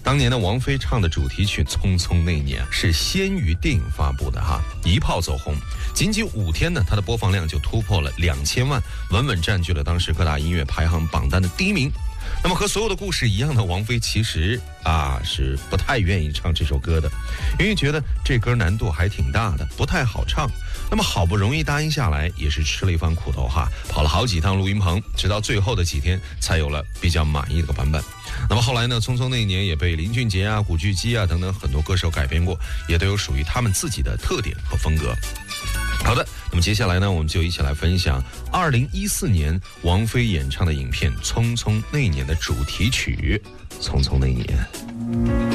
当年的王菲唱的主题曲《匆匆那年》是先于电影发布的哈，一炮走红，仅仅5天呢，它的播放量就突破了2000万，稳稳占据了当时各大音乐排行榜单的第1名。那么和所有的故事一样的，王菲其实是不太愿意唱这首歌的，因为觉得这歌难度还挺大的，不太好唱。那么好不容易答应下来，也是吃了一番苦头哈，跑了好几趟录音棚，直到最后的几天才有了比较满意的版本。那么后来呢，匆匆那一年也被林俊杰古巨基等等很多歌手改编过，也都有属于他们自己的特点和风格。好的，那么接下来呢，我们就一起来分享2014年王菲演唱的影片《匆匆那年》的主题曲《匆匆那年》。